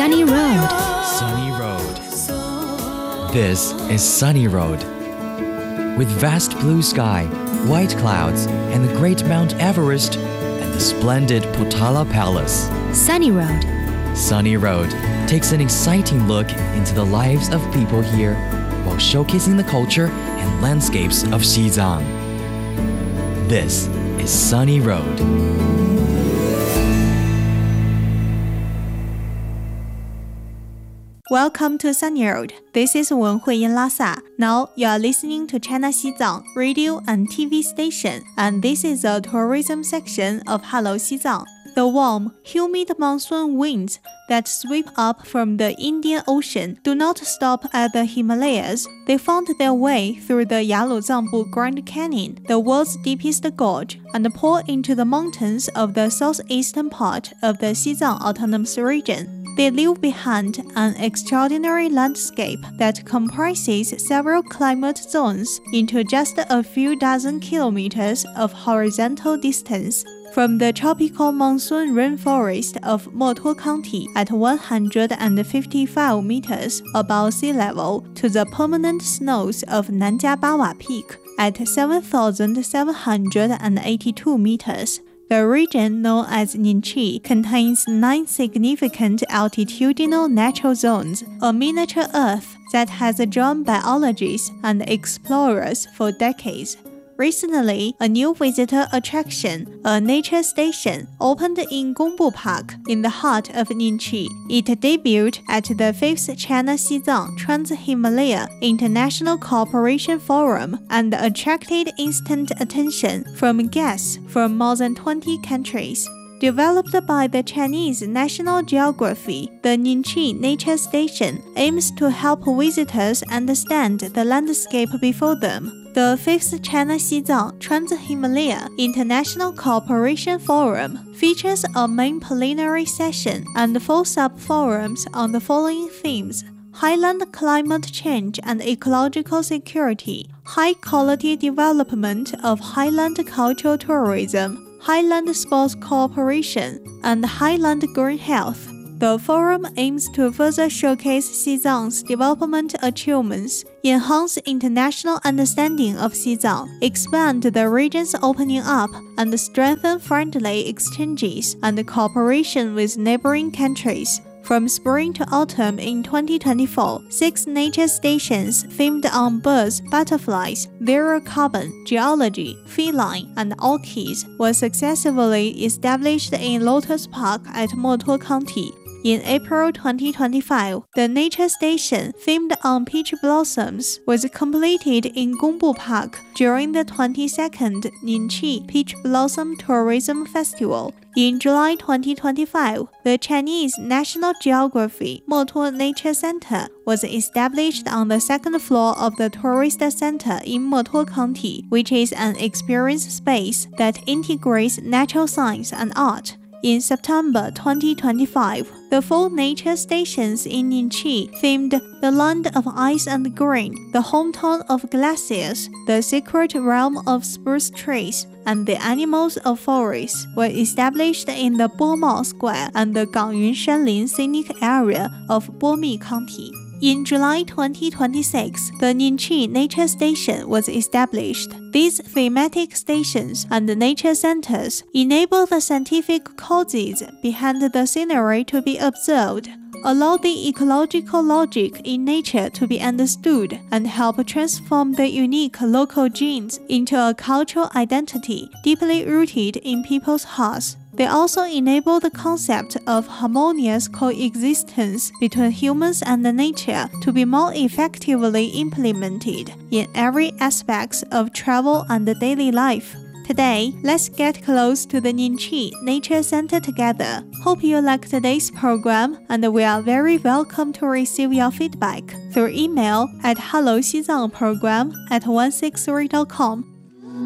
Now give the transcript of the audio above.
Sunny Road. Sunny Road. This is Sunny Road. With vast blue sky, white clouds, and the great Mount Everest, and the splendid Potala Palace. Sunny Road. Sunny Road takes an exciting look into the lives of people here while showcasing the culture and landscapes of Xizang. This is Sunny Road. Welcome to Sunny Road. This is Wen Huiyin Lhasa. Now you are listening to China Xizang radio and TV station, and this is the tourism section of Hello Xizang. The warm, humid monsoon winds that sweep up from the Indian Ocean do not stop at the Himalayas. They found their way through the Yaluzangbu Grand Canyon, the world's deepest gorge, and pour into the mountains of the southeastern part of the Xizang Autonomous Region. They leave behind an extraordinary landscape that comprises several climate zones into just a few dozen kilometers of horizontal distance. From the tropical monsoon rainforest of Motuo County at 155 meters above sea level to the permanent snows of Nanjiabawa Peak at 7,782 meters. The region known as Ningqi contains 9 significant altitudinal natural zones, a miniature Earth that has drawn biologists and explorers for decades. Recently, a new visitor attraction, a nature station, opened in Gongbu Park in the heart of Ningqi. It debuted at the 5th China Xizang Trans-Himalaya International Cooperation Forum and attracted instant attention from guests from more than 20 countries. Developed by the Chinese National Geography, the Ningqi Nature Station aims to help visitors understand the landscape before them. The 5th China Xizang Trans-Himalaya International Cooperation Forum features a main plenary session and 4 sub-forums on the following themes: highland climate change and ecological security, high-quality development of highland cultural tourism, highland sports cooperation, and highland green health. The forum aims to further showcase Xizang's development achievements, enhance international understanding of Xizang, expand the region's opening up, and strengthen friendly exchanges and cooperation with neighboring countries. From spring to autumn in 2024, 6 nature stations themed on birds, butterflies, zero carbon, geology, feline, and orchids were successfully established in Lotus Park at Motuo County. In April 2025, the nature station themed on peach blossoms was completed in Gongbu Park during the 22nd Ningqi Peach Blossom Tourism Festival. In July 2025, the Chinese National Geography Motuo Nature Center was established on the 2nd floor of the tourist center in Motuo County, which is an experience space that integrates natural science and art. In September 2025, the 4 nature stations in Ningqi themed the Land of Ice and Green, the Hometown of Glaciers, the Secret Realm of Spruce Trees, and the Animals of Forests were established in the Bomao Square and the Gangyun Shanlin Scenic Area of Bomi County. In July 2026, the Ningqi Nature Station was established. These thematic stations and nature centers enable the scientific causes behind the scenery to be observed, allow the ecological logic in nature to be understood, and help transform the unique local genes into a cultural identity deeply rooted in people's hearts. They also enable the concept of harmonious coexistence between humans and nature to be more effectively implemented in every aspect of travel and daily life. Today, let's get close to the Ningqi Nature Center together. Hope you like today's program, and we are very welcome to receive your feedback through email at helloxizangprogram@163.com.